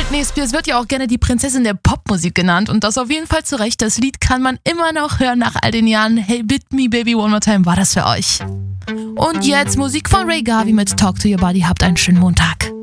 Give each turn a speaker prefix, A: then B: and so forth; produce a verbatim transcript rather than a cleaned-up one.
A: Britney Spears wird ja auch gerne die Prinzessin der Popmusik genannt und das auf jeden Fall zu Recht. Das Lied kann man immer noch hören nach all den Jahren. Hey, Bit Me Baby One More Time war das für euch. Und jetzt Musik von Ray Garvey mit Talk to Your Body. Habt einen schönen Montag.